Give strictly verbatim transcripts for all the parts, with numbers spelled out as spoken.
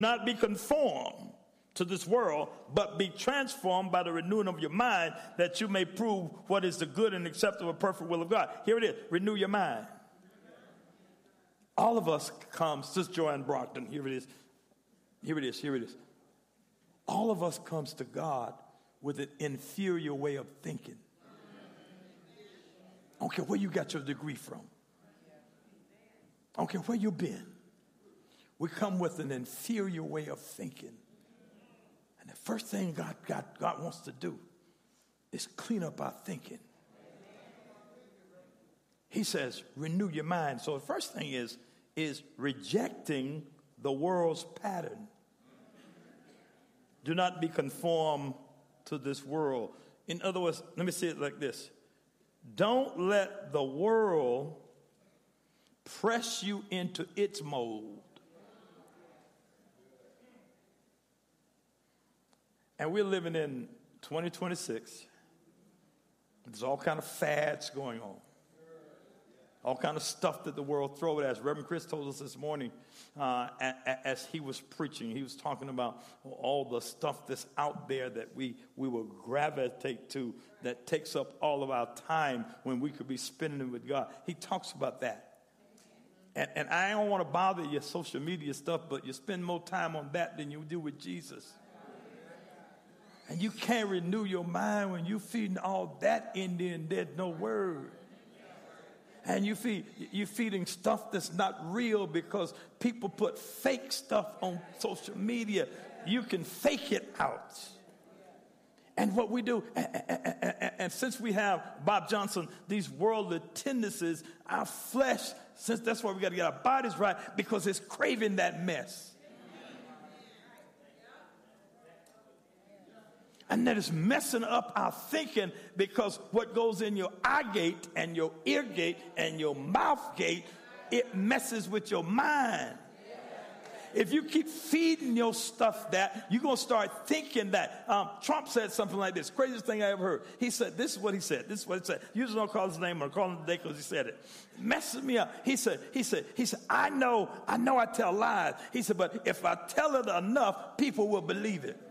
Not be conformed to this world, but be transformed by the renewing of your mind, that you may prove what is the good and acceptable, perfect will of God. Here it is. Renew your mind. All of us come, Sister Joanne Brockton, here it is. Here it is, here it is. All of us comes to God with an inferior way of thinking. I don't care where you got your degree from. I don't care where you've been. We come with an inferior way of thinking. And the first thing God, God, God wants to do is clean up our thinking. He says, renew your mind. So the first thing is, is rejecting the world's pattern. Do not be conformed to this world. In other words, let me say it like this. Don't let the world press you into its mold. And we're living in twenty twenty-six. There's all kind of fads going on. All kind of stuff that the world throws at us. Reverend Chris told us this morning uh, as he was preaching, he was talking about all the stuff that's out there that we, we will gravitate to, that takes up all of our time when we could be spending it with God. He talks about that. And, and I don't want to bother your social media stuff, but you spend more time on that than you do with Jesus. And you can't renew your mind when you're feeding all that in there and there's no word. And you feed, you're feeding stuff that's not real because people put fake stuff on social media. You can fake it out. And what we do, and, and, and, and since we have, Bob Johnson, these worldly tendencies, our flesh, since that's why we got to get our bodies right, because it's craving that mess. And that is messing up our thinking, because what goes in your eye gate and your ear gate and your mouth gate, it messes with your mind. If you keep feeding your stuff that, you're going to start thinking that. Um, Trump said something like this, craziest thing I ever heard. He said, this is what he said. This is what he said. Usually don't call his name or call him today because he said it. It messes me up. He said, he said, he said, I know, I know I tell lies. He said, but if I tell it enough, people will believe it.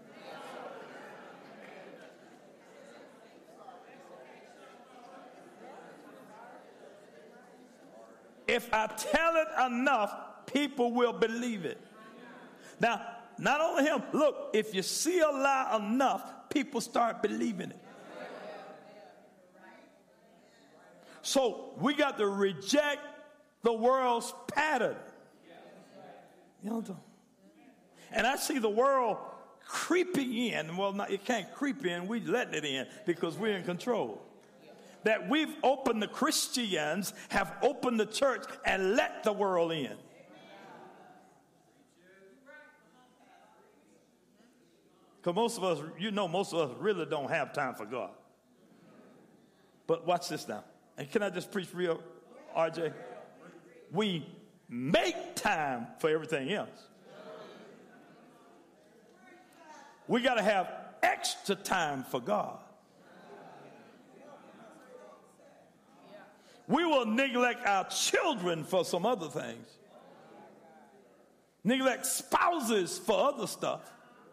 If I tell it enough, people will believe it. Now, not only him, look, if you see a lie enough, people start believing it. So we got to reject the world's pattern. You know, and I see the world creeping in. Well, not, it can't creep in. We're letting it in because we're in control. That we've opened, the Christians have opened the church and let the world in. Because most of us, you know, most of us really don't have time for God. But watch this now. And can I just preach real, R J? We make time for everything else. We got to have extra time for God. We will neglect our children for some other things. Neglect spouses for other stuff.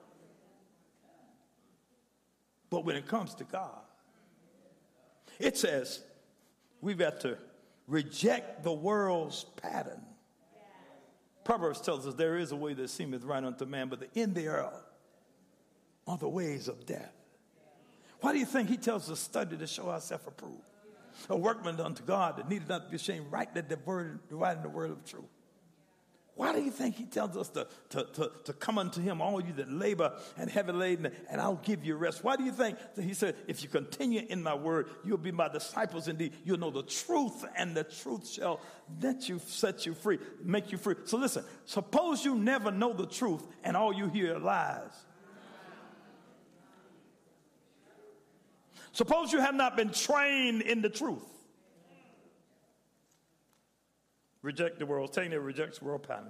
But when it comes to God, it says we've got to reject the world's pattern. Proverbs tells us there is a way that seemeth right unto man, but the end thereof are the ways of death. Why do you think he tells us to study to show ourselves approved? A workman unto God that needed not to be ashamed, right that the word, dividing the word of truth. Why do you think he tells us to, to, to, to come unto him, all you that labor and heavy laden, and I'll give you rest? Why do you think that he said, if you continue in my word, you'll be my disciples indeed. You'll know the truth, and the truth shall let you, set you free, make you free. So listen, suppose you never know the truth and all you hear are lies. Suppose you have not been trained in the truth. Reject the world. Saying that rejects world pattern.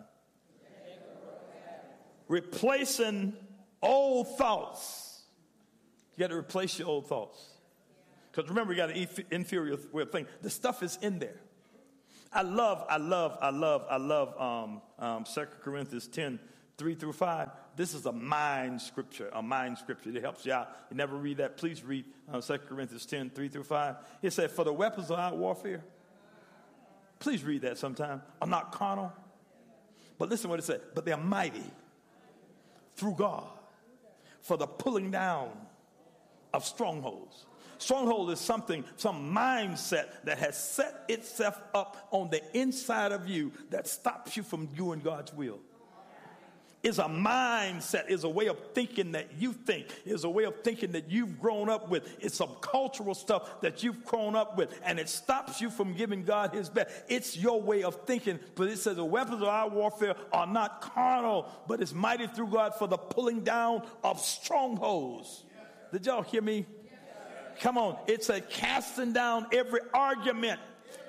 Replacing old thoughts. You got to replace your old thoughts. Because remember, you got an inferior way of thinking. The stuff is in there. I love, I love, I love, I love um, um, Second Corinthians ten, three through five. This is a mind scripture, a mind scripture. It helps you out. You never read that, please read uh, Second Corinthians ten, three through five. It said, for the weapons of our warfare, please read that sometime, are not carnal. But listen what it said, but they're mighty through God for the pulling down of strongholds. Stronghold is something, some mindset that has set itself up on the inside of you that stops you from doing God's will. Is a mindset, is a way of thinking that you think, is a way of thinking that you've grown up with. It's some cultural stuff that you've grown up with, and it stops you from giving God his best. It's your way of thinking, but it says the weapons of our warfare are not carnal, but it's mighty through God for the pulling down of strongholds. Did y'all hear me? Come on, it's a casting down every argument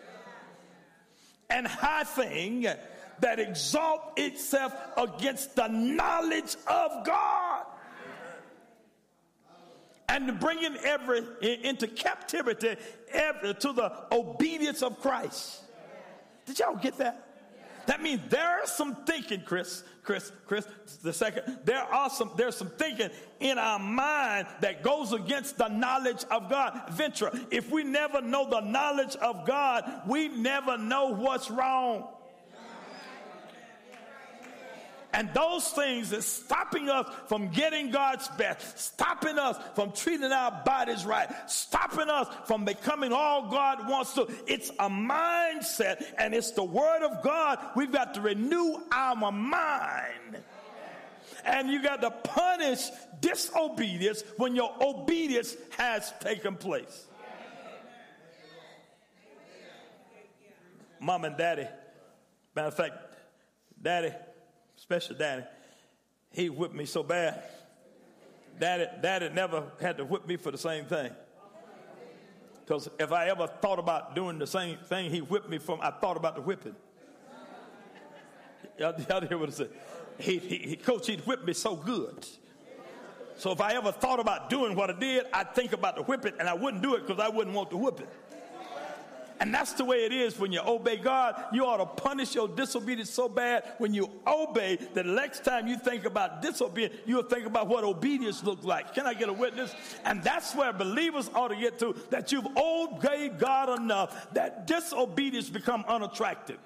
and high thing that exalt itself against the knowledge of God, and bringing every into captivity every to the obedience of Christ. Did y'all get that? That means there is some thinking, Chris, Chris, Chris, the second, there are some, there's some thinking in our mind that goes against the knowledge of God. Venture, if we never know the knowledge of God, we never know what's wrong. And those things is stopping us from getting God's best, stopping us from treating our bodies right, stopping us from becoming all God wants to. It's a mindset, and it's the word of God. We've got to renew our mind. And you got to punish disobedience when your obedience has taken place. Mom and daddy, matter of fact, daddy, special daddy, he whipped me so bad. Daddy, daddy never had to whip me for the same thing. Because if I ever thought about doing the same thing he whipped me from, I thought about the whipping. Y'all, y'all hear what I said? He, he, he, coach, he'd whipped me so good. So if I ever thought about doing what I did, I'd think about the whipping, and I wouldn't do it because I wouldn't want the whipping. And that's the way it is when you obey God. You ought to punish your disobedience so bad when you obey that the next time you think about disobedience, you'll think about what obedience looks like. Can I get a witness? And that's where believers ought to get to, that you've obeyed God enough that disobedience become unattractive.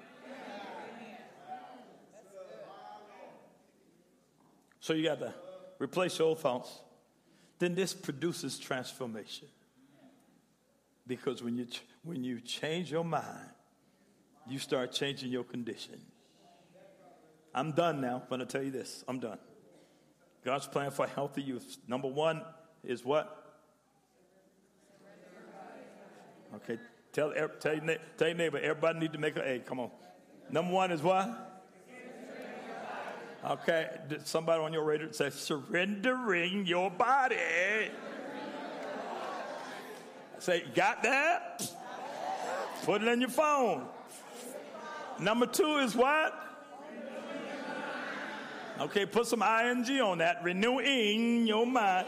So you got to replace your old thoughts. Then this produces transformation. Because when you when you change your mind, you start changing your condition. I'm done now. I'm going to tell you this. I'm done. God's plan for healthy youth. Number one is what? Okay. Tell tell your, tell your neighbor. Everybody need to make an A. Come on. Number one is what? Okay. Somebody on your radio say surrendering your body. Say, got that? Put it in your phone. Number two is what? Okay, put some I N G on that. Renewing your mind.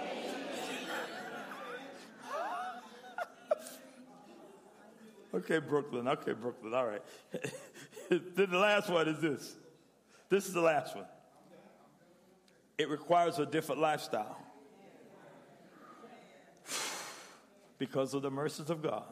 Okay, Brooklyn. Okay, Brooklyn. All right. Then the last one is this. This is the last one. It requires a different lifestyle. Because of the mercies of God,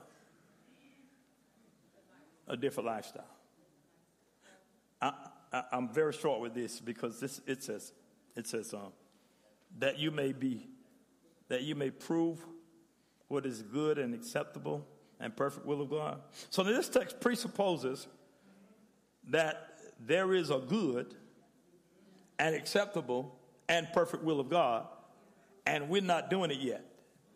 a different lifestyle. I, I, I'm very short with this because this it says it says um, that you may be that you may prove what is good and acceptable and perfect will of God. So this text presupposes that there is a good and acceptable and perfect will of God, and we're not doing it yet.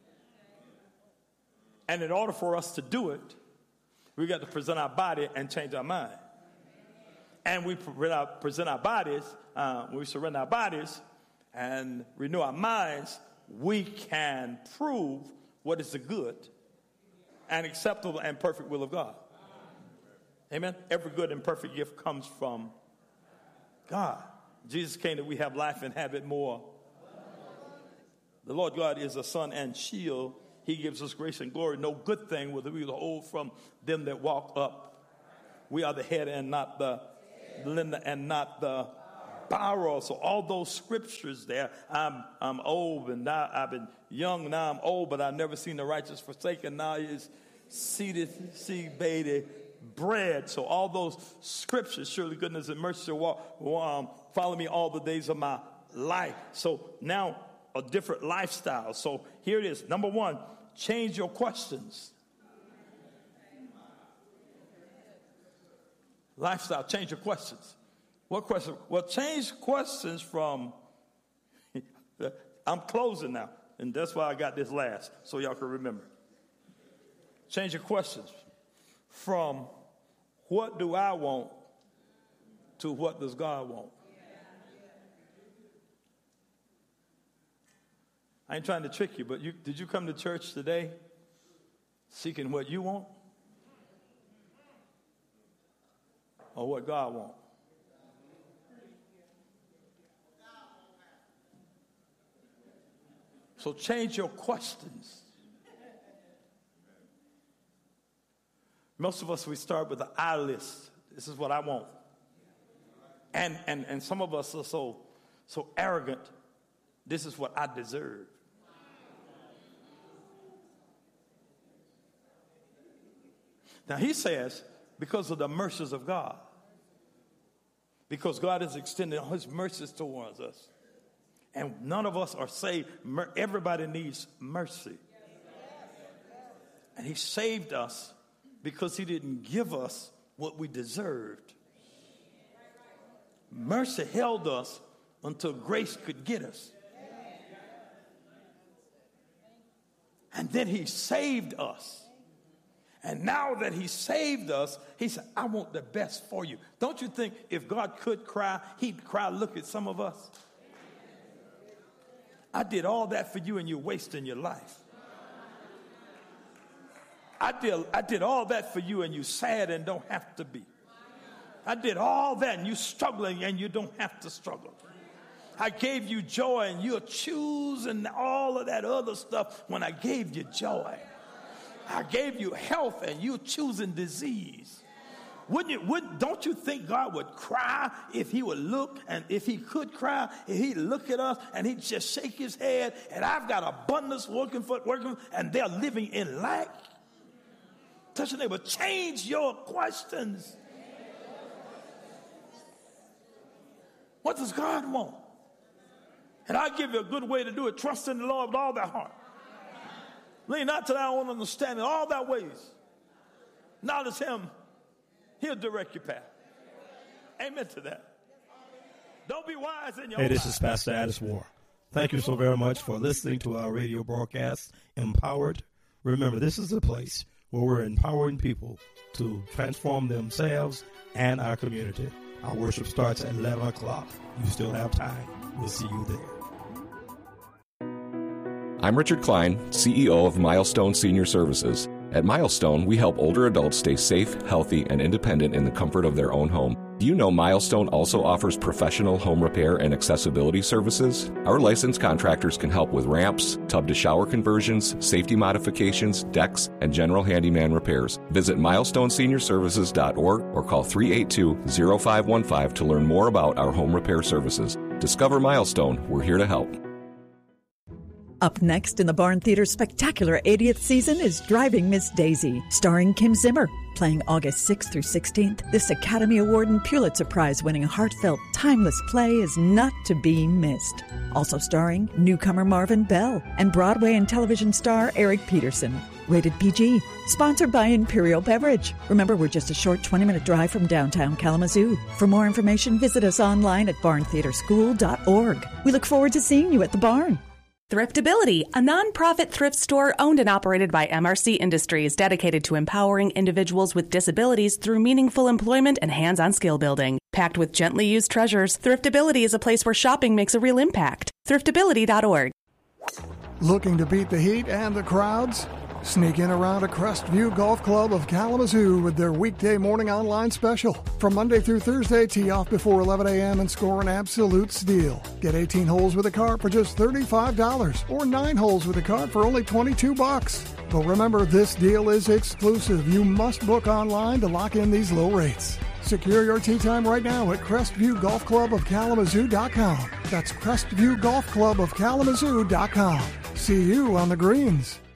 And in order for us to do it, we got to present our body and change our mind. And we present our bodies, uh, when we surrender our bodies and renew our minds, we can prove what is the good and acceptable and perfect will of God. Amen? Every good and perfect gift comes from God. Jesus came that we have life and have it more. The Lord God is a sun and shield. He gives us grace and glory. No good thing will we withhold from them that walk up. We are the head and not the lender and not the borrow. So all those scriptures there, I'm I'm old and now I've been young, now I'm old, but I've never seen the righteous forsaken. Now is seated, see baby bread. So all those scriptures, surely goodness and mercy will, walk, will um, follow me all the days of my life. So now a different lifestyle. So here it is. Number one, change your questions. Lifestyle, change your questions. What question? Well, change questions from, I'm closing now, and that's why I got this last, so y'all can remember. Change your questions from what do I want to what does God want? I ain't trying to trick you, but you, did you come to church today seeking what you want or what God wants? So change your questions. Most of us, we start with an I list. This is what I want. And and and some of us are so so arrogant. This is what I deserve. Now he says, because of the mercies of God, because God has extended his mercies towards us, and none of us are saved. Everybody needs mercy. And he saved us because he didn't give us what we deserved. Mercy held us until grace could get us. And then he saved us. And now that he saved us, he said, I want the best for you. Don't you think if God could cry, he'd cry, look at some of us. I did all that for you and you're wasting your life. I did, I did all that for you and you're sad and don't have to be. I did all that and you're struggling and you don't have to struggle. I gave you joy and you're choosing all of that other stuff when I gave you joy. I gave you health and you're choosing disease. Wouldn't you, wouldn't, don't you think God would cry if he would look, and if he could cry, if he'd look at us and he'd just shake his head, and I've got abundance working for, working, and they're living in lack? Touch your neighbor, change your questions. What does God want? And I'll give you a good way to do it. Trust in the Lord with all thy heart. Lean not to thy own understanding, all thy ways. Acknowledge him. He'll direct your path. Amen to that. Don't be wise in your Hey, own this life. is Pastor Addis Moore. Thank you so very much for listening to our radio broadcast, Empowered. Remember, this is a place where we're empowering people to transform themselves and our community. Our worship starts at eleven o'clock. You still have time. We'll see you there. I'm Richard Klein, C E O of Milestone Senior Services. At Milestone, we help older adults stay safe, healthy, and independent in the comfort of their own home. Do you know Milestone also offers professional home repair and accessibility services? Our licensed contractors can help with ramps, tub-to-shower conversions, safety modifications, decks, and general handyman repairs. Visit milestone senior services dot org or call three eight two, zero five one five to learn more about our home repair services. Discover Milestone. We're here to help. Up next in the Barn Theater's spectacular eightieth season is Driving Miss Daisy, starring Kim Zimmer. Playing August sixth through sixteenth, this Academy Award and Pulitzer Prize-winning heartfelt, timeless play is not to be missed. Also starring newcomer Marvin Bell and Broadway and television star Eric Peterson. Rated P G. Sponsored by Imperial Beverage. Remember, we're just a short twenty-minute drive from downtown Kalamazoo. For more information, visit us online at barn theater school dot org. We look forward to seeing you at the barn. Thriftability, a nonprofit thrift store owned and operated by M R C Industries, dedicated to empowering individuals with disabilities through meaningful employment and hands-on skill building. Packed with gently used treasures, Thriftability is a place where shopping makes a real impact. thriftability dot org. Looking to beat the heat and the crowds? Sneak in around a Crestview Golf Club of Kalamazoo with their weekday morning online special. From Monday through Thursday, tee off before eleven a.m. and score an absolute steal. Get eighteen holes with a cart for just thirty-five dollars or nine holes with a cart for only twenty-two bucks. But remember, this deal is exclusive. You must book online to lock in these low rates. Secure your tee time right now at Crestview Golf Club of Kalamazoo dot com. That's Crestview Golf Club of Kalamazoo dot com. See you on the greens.